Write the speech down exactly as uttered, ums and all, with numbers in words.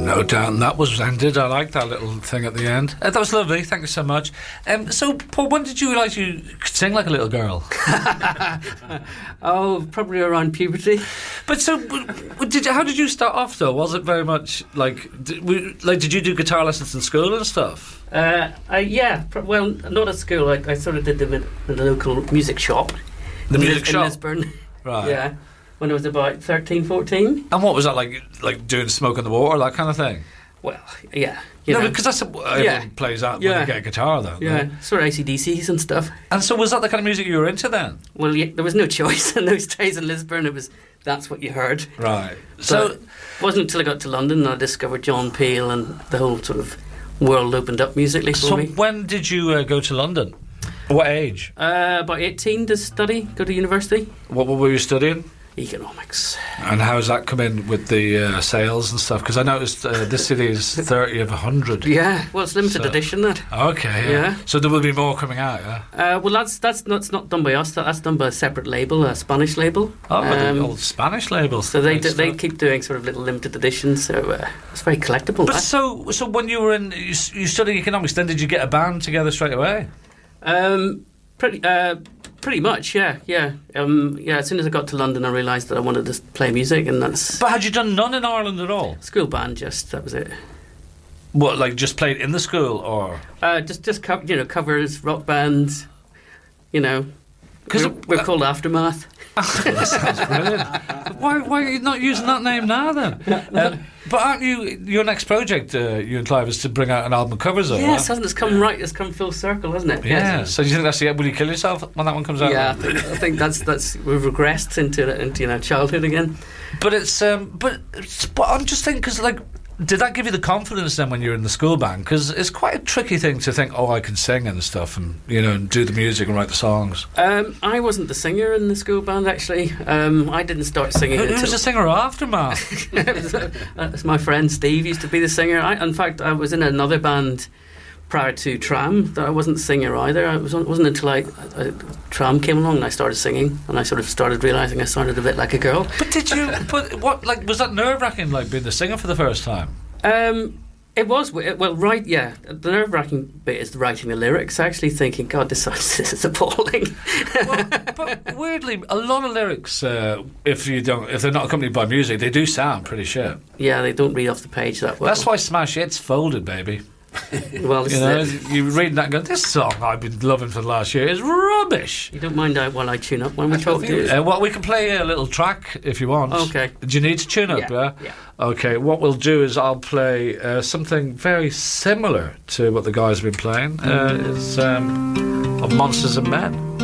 No doubt, and that was ended. I like that little thing at the end. Uh, that was lovely, thank you so much. Um, so, Paul, when did you realise you could sing like a little girl? Oh, probably around puberty. But so, w- w- did you, how did you start off, though? Was it very much like, did, we, like, did you do guitar lessons in school and stuff? Uh, uh, yeah, pr- well, not at school. I, I sort of did them in, in the local music shop. The in music Lis- shop? In Lisburn. Right. Yeah, when I was about thirteen, fourteen. And what was that like, like doing Smoke on the Water, that kind of thing? Well, yeah. You No, know. because that's what everyone Yeah. plays that when Yeah. they get a guitar, though. Yeah, no? sort of A C D Cs and stuff. And so was that the kind of music you were into then? Well, yeah, there was no choice in those days in Lisburn. It was that's what you heard. Right. So So, it wasn't until I got to London and I discovered John Peel and the whole sort of world opened up musically for so me. when did you uh, go to London? What age? Uh, about eighteen to study, go to university. What, what were you studying? Economics. And how's that come in with the uh, sales and stuff? Because I noticed uh, this city is thirty of one hundred. Yeah, well, it's limited So- edition, that. Okay, yeah. Yeah. So there will be more coming out, yeah? Uh, well, that's that's that's not done by us. That, that's done by a separate label, a Spanish label. Oh, Um, the old Spanish labels. So they Nice do, they stuff. keep doing sort of little limited editions. So uh, it's very collectible. But that. so, so when you were in, you, s- you studied economics, then did you get a band together straight away? Um, pretty, uh, pretty much, yeah, yeah, um, yeah. As soon as I got to London, I realised that I wanted to play music, and that's But had you done none in Ireland at all? school band. Just that was it. What, like just played in the school, or? Uh, just, just co- you know, covers, rock bands. You know, 'Cause we're, it- we're called Aftermath. That sounds brilliant. Why, why are you not using that name now then? Um, but aren't you, your next project, uh, you and Clive, is to bring out an album of covers, though, Yes, right? hasn't it? It's come right. It's come full circle, hasn't it? Yeah, Yes. so do you think that's the, will you kill yourself when that one comes out? Yeah, I think, I think that's that's we've regressed into into you know childhood again. But it's, um, but, it's, but I'm just thinking, because like, did that give you the confidence then when you were in the school band? Because it's quite a tricky thing to think, oh, I can sing and stuff, and you know, and do the music and write the songs. Um, I wasn't the singer in the school band actually. Um, I didn't start singing Who, who until was the singer of Aftermath? it was, uh, it's my friend Steve used to be the singer. I, in fact, I was in another band prior to Tram that I wasn't the singer either. I was, it wasn't until I, I, Tram came along and I started singing, and I sort of started realising I sounded a bit like a girl. But did you? But what? Like, was that nerve wracking? Like being the singer for the first time? Um, it was well, right? Yeah, the nerve-wracking bit is writing the lyrics. Actually, thinking, God, this sounds this is appalling. Well, but weirdly, a lot of lyrics, uh, if you don't, if they're not accompanied by music, they do sound pretty shit. Yeah, they don't read off the page that well. That's why Smash Hits folded, baby. Well, this You is know, it. you read that and go, this song I've been loving for the last year is rubbish. You don't mind out while I tune up when we talk to you? Uh, well, we can play a little track if you want. Okay. Do you need to tune up, yeah? Yeah, yeah. Okay, what we'll do is I'll play uh, something very similar to what the guys have been playing. Uh, it's um, of Monsters and Men.